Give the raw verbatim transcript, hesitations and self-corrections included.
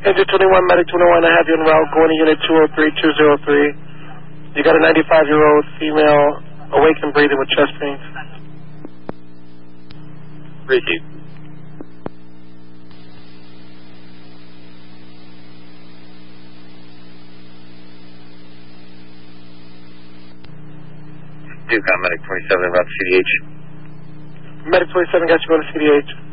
Engine twenty-one, Medic twenty-one, I have you en route going to unit two oh three two oh three. You got a ninety-five-year-old female awake and breathing with chest pains. Receive. Duke on Medic twenty-seven, about C D H. Medic twenty-seven got you going to C D H.